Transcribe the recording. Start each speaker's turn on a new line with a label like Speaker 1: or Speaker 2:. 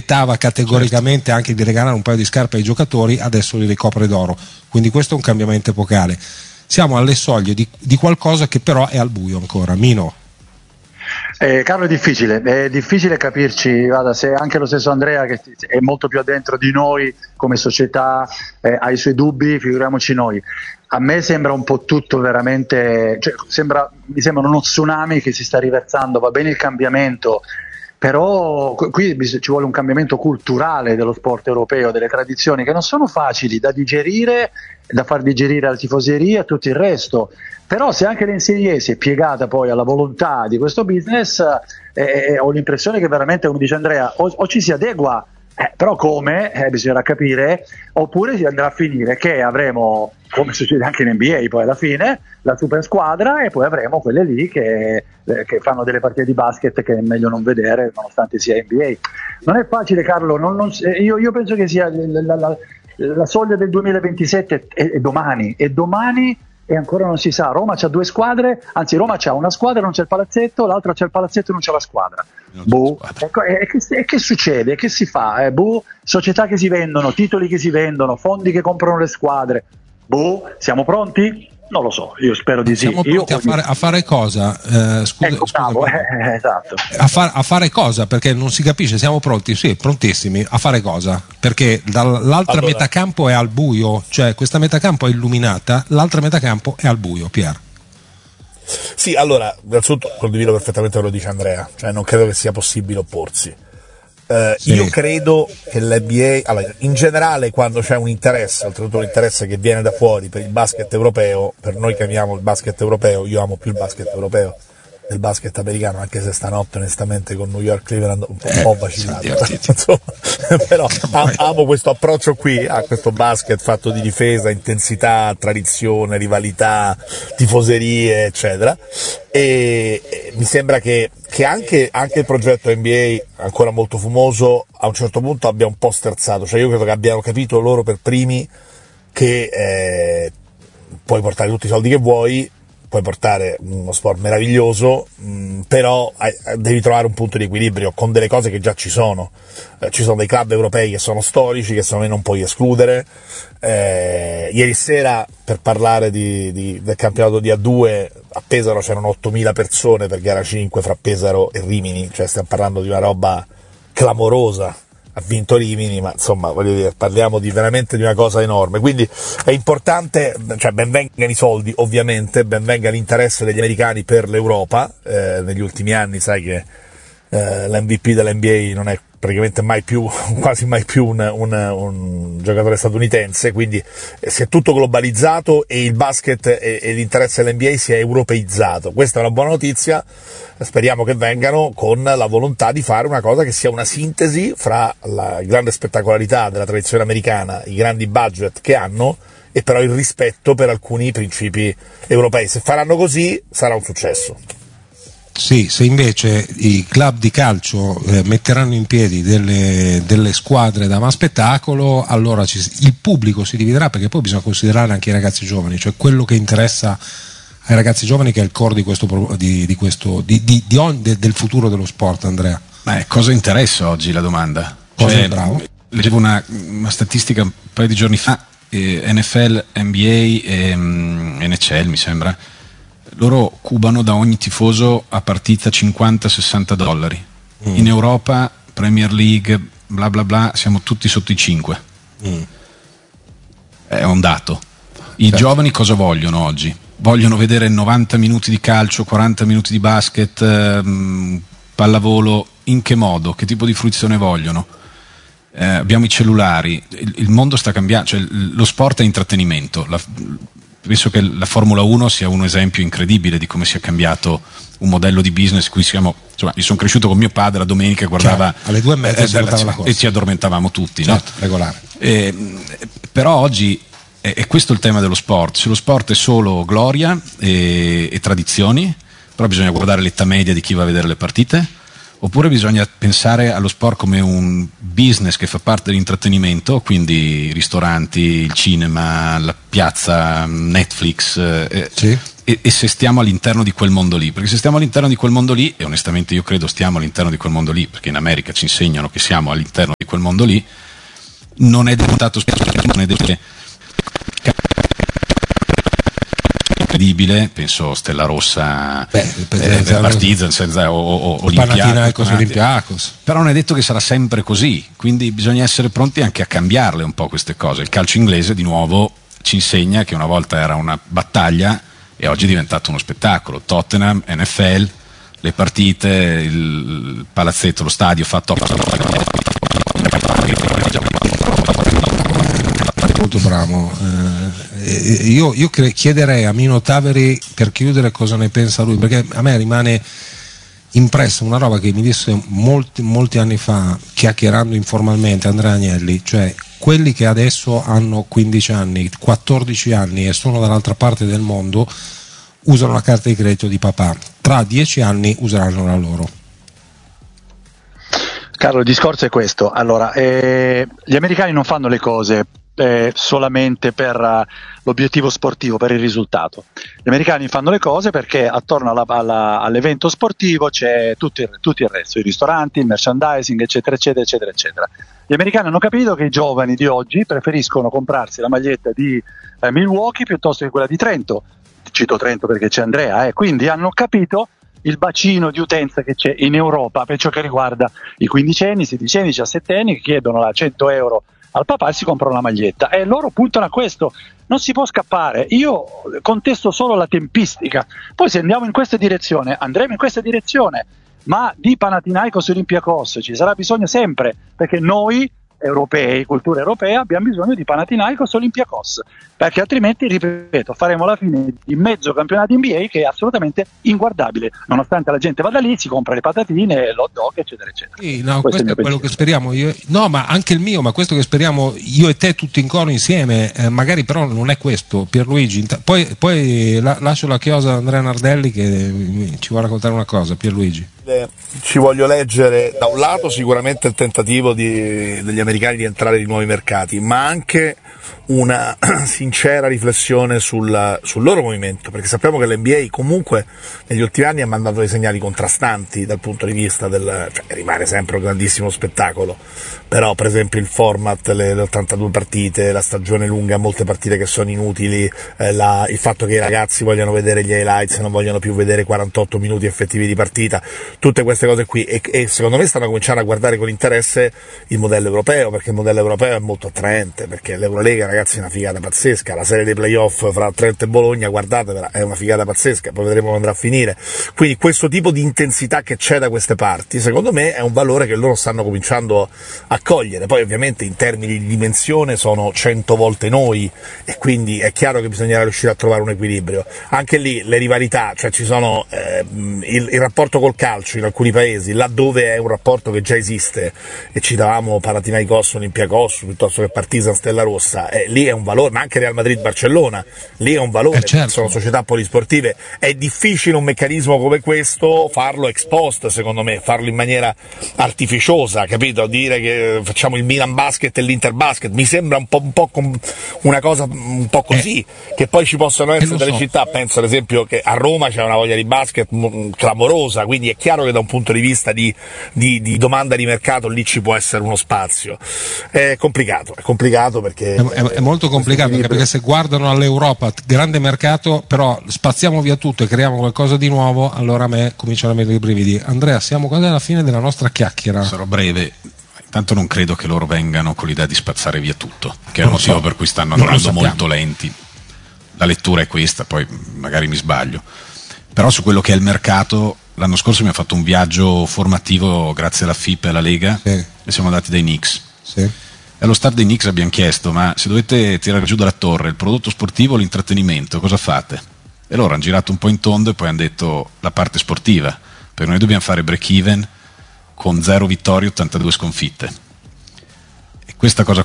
Speaker 1: vietava categoricamente anche di regalare un paio di scarpe ai giocatori, adesso li ricopre d'oro, quindi questo è un cambiamento epocale. Siamo alle soglie di qualcosa che però è al buio ancora. Mino?
Speaker 2: Carlo, è difficile capirci. Guarda, se anche lo stesso Andrea, che è molto più addentro di noi come società, ha i suoi dubbi, figuriamoci noi. A me sembra un po' tutto veramente, mi sembra uno tsunami che si sta riversando. Va bene il cambiamento, però qui ci vuole un cambiamento culturale dello sport europeo, delle tradizioni che non sono facili da digerire, da far digerire alla tifoseria e tutto il resto. Però se anche l'NCAA si è piegata poi alla volontà di questo business, ho l'impressione che veramente, come dice Andrea, o ci si adegua, però come? Bisognerà capire, oppure si andrà a finire che avremo, come succede anche in NBA poi alla fine, la super squadra, e poi avremo quelle lì che fanno delle partite di basket che è meglio non vedere nonostante sia NBA. Non è facile, Carlo, io penso che sia la soglia del 2027 è domani, e ancora non si sa. Roma c'ha 2 squadre, anzi Roma c'ha una squadra, non c'è il palazzetto, l'altra c'è il palazzetto e non c'è la squadra. Ecco, e che succede? Che si fa? Società che si vendono, titoli che si vendono, fondi che comprano le squadre. Siamo pronti? Non lo so, io spero di sì.
Speaker 1: Siamo pronti a fare cosa?
Speaker 2: Esatto.
Speaker 1: A fare cosa? Perché non si capisce, siamo pronti, sì, prontissimi, a fare cosa? Perché l'altra metacampo è al buio, cioè questa metacampo è illuminata, l'altra metacampo è al buio, Pier.
Speaker 3: Sì, allora, innanzitutto condivido perfettamente quello che dice Andrea, cioè non credo che sia possibile opporsi. Sì. Io credo che l'NBA, allora, in generale, quando c'è un interesse, oltretutto un interesse che viene da fuori per il basket europeo, per noi che amiamo il basket europeo, io amo più il basket europeo del basket americano, anche se stanotte onestamente con New York Cleveland un po' vacillato, però amo questo approccio qui a questo basket fatto di difesa, intensità, tradizione, rivalità, tifoserie, eccetera, e mi sembra che anche il progetto NBA, ancora molto fumoso, a un certo punto abbia un po' sterzato. Cioè io credo che abbiano capito loro per primi che puoi portare tutti i soldi che vuoi, puoi portare uno sport meraviglioso, però devi trovare un punto di equilibrio con delle cose che già ci sono. Ci sono dei club europei che sono storici, che secondo me non puoi escludere. Ieri sera, per parlare del campionato di A2, a Pesaro c'erano 8.000 persone per gara 5 fra Pesaro e Rimini, cioè stiamo parlando di una roba clamorosa. Ha vinto Rimini, ma insomma, voglio dire, parliamo veramente di una cosa enorme, quindi è importante, cioè ben vengano i soldi, ovviamente, ben venga l'interesse degli americani per l'Europa. Negli ultimi anni sai che l'MVP dell'NBA non è praticamente quasi mai più un giocatore statunitense, quindi si è tutto globalizzato e il basket e l'interesse dell'NBA si è europeizzato. Questa è una buona notizia, speriamo che vengano con la volontà di fare una cosa che sia una sintesi fra la grande spettacolarità della tradizione americana, i grandi budget che hanno, e però il rispetto per alcuni principi europei. Se faranno così sarà un successo.
Speaker 1: Sì, se invece i club di calcio metteranno in piedi delle squadre da spettacolo, allora il pubblico si dividerà, perché poi bisogna considerare anche i ragazzi giovani, cioè quello che interessa ai ragazzi giovani, che è il core del futuro dello sport. Andrea,
Speaker 4: cosa interessa oggi la domanda?
Speaker 1: Bravo.
Speaker 4: Leggevo una statistica un paio di giorni fa, NFL, NBA e NHL mi sembra, loro cubano da ogni tifoso a partita $50-60. In Europa, Premier League, bla bla bla, siamo tutti sotto i 5. È un dato. I giovani cosa vogliono oggi? Vogliono vedere 90 minuti di calcio, 40 minuti di basket, pallavolo. In che modo? Che tipo di fruizione vogliono? Abbiamo i cellulari, il mondo sta cambiando, cioè lo sport è intrattenimento. Penso che la Formula 1 sia un esempio incredibile di come sia cambiato un modello di business. Io sono cresciuto con mio padre, la domenica guardava
Speaker 1: alle 2:30 la corsa,
Speaker 4: e ci addormentavamo tutti,
Speaker 1: certo, no? Regolare.
Speaker 4: Però oggi è questo il tema dello sport. Se lo sport è solo gloria e tradizioni, però bisogna guardare l'età media di chi va a vedere le partite, oppure bisogna pensare allo sport come un business che fa parte dell'intrattenimento, quindi ristoranti, il cinema, la piazza, Netflix,
Speaker 1: sì.
Speaker 4: E se stiamo all'interno di quel mondo lì, perché se stiamo all'interno di quel mondo lì, e onestamente io credo stiamo all'interno di quel mondo lì, perché in America ci insegnano che siamo all'interno di quel mondo lì, non è diventato non è incredibile, penso Stella Rossa, Partizan o
Speaker 1: Olympiacos,
Speaker 4: però non è detto che sarà sempre così, quindi bisogna essere pronti anche a cambiarle un po' queste cose. Il calcio inglese di nuovo ci insegna che una volta era una battaglia e oggi è diventato uno spettacolo. Tottenham, NFL, le partite, il palazzetto, lo stadio fatto
Speaker 1: molto bravo. Io chiederei a Mino Taveri, per chiudere, cosa ne pensa lui, perché a me rimane impressa una roba che mi disse molti anni fa, chiacchierando informalmente, Andrea Agnelli, cioè quelli che adesso hanno 15 anni, 14 anni e sono dall'altra parte del mondo usano la carta di credito di papà, tra 10 anni useranno la loro.
Speaker 2: Carlo, il discorso è questo. Allora, gli americani non fanno le cose solamente per l'obiettivo sportivo, per il risultato. Gli americani fanno le cose perché attorno all'evento sportivo c'è tutto il resto, i ristoranti, il merchandising, eccetera, eccetera, eccetera, eccetera. Gli americani hanno capito che i giovani di oggi preferiscono comprarsi la maglietta di Milwaukee piuttosto che quella di Trento. Cito Trento perché c'è Andrea, quindi hanno capito il bacino di utenza che c'è in Europa per ciò che riguarda i quindicenni, sedicenni, diciassettenni che chiedono la 100 euro al papà e si comprano la maglietta, e loro puntano a questo. Non si può scappare. Io contesto solo la tempistica, poi se andiamo in questa direzione andremo in questa direzione, ma di Panathinaikos e Olympiacos ci sarà bisogno sempre, perché noi europei, cultura europea, abbiamo bisogno di Panathinaikos e Olympiacos, perché altrimenti, ripeto, faremo la fine di mezzo campionato NBA che è assolutamente inguardabile, nonostante la gente vada lì, si compra le patatine, l'hot dog, eccetera, eccetera.
Speaker 1: Sì, no, questo è quello che speriamo ma anche il mio, ma questo che speriamo io e te tutti in coro insieme, magari però non è questo, Pierluigi. Poi lascio la chiosa ad Andrea Nardelli che ci vuole raccontare una cosa. Pierluigi.
Speaker 3: Ci voglio leggere da un lato sicuramente il tentativo degli americani di entrare in nuovi mercati, ma anche una sincera riflessione sul loro movimento, perché sappiamo che l'NBA comunque negli ultimi anni ha mandato dei segnali contrastanti dal punto di vista rimane sempre un grandissimo spettacolo, però per esempio il format, le 82 partite, la stagione lunga, molte partite che sono inutili, il fatto che i ragazzi vogliano vedere gli highlights e non vogliono più vedere 48 minuti effettivi di partita, tutte queste cose qui, e secondo me stanno cominciando a guardare con interesse il modello europeo, perché il modello europeo è molto attraente, perché l'Eurolega, ragazzi, è una figata pazzesca, la serie dei playoff fra Trento e Bologna, guardatevela, è una figata pazzesca, poi vedremo come andrà a finire. Quindi questo tipo di intensità che c'è da queste parti, secondo me è un valore che loro stanno cominciando a cogliere. Poi ovviamente in termini di dimensione sono 100 volte noi, e quindi è chiaro che bisognerà riuscire a trovare un equilibrio. Anche lì le rivalità, cioè ci sono il rapporto col calcio in alcuni paesi, laddove è un rapporto che già esiste, e citavamo Panathinaikos, Olympiacos piuttosto che Partizan, Stella Rossa, lì è un valore, ma anche Real Madrid, Barcellona, lì è un valore,
Speaker 1: certo.
Speaker 3: Sono società polisportive. È difficile un meccanismo come questo farlo ex post, secondo me, farlo in maniera artificiosa, capito? Dire che facciamo il Milan Basket e l'Inter Basket mi sembra un po' una cosa un po' così, che poi ci possono essere delle città, penso ad esempio che a Roma c'è una voglia di basket clamorosa, quindi è chiaro che da un punto di vista di domanda di mercato lì ci può essere uno spazio. È complicato perché
Speaker 1: è molto complicato, anche perché se guardano all'Europa, grande mercato, però spaziamo via tutto e creiamo qualcosa di nuovo, allora a me cominciano a venire i brividi. Andrea, siamo quasi alla fine della nostra chiacchiera.
Speaker 4: Sarò breve. Intanto non credo che loro vengano con l'idea di spazzare via tutto, che è il motivo per cui stanno andando molto lenti. La lettura è questa, poi magari mi sbaglio. Però su quello che è il mercato, l'anno scorso abbiamo fatto un viaggio formativo grazie alla FIP e alla Lega,
Speaker 1: sì,
Speaker 4: e siamo andati dai Knicks.
Speaker 1: Sì.
Speaker 4: E allo staff dei Knicks abbiamo chiesto: ma se dovete tirare giù dalla torre il prodotto sportivo o l'intrattenimento, cosa fate? E loro hanno girato un po' in tondo e poi hanno detto la parte sportiva, perché noi dobbiamo fare break even con 0 vittorie, 82 sconfitte. E questa cosa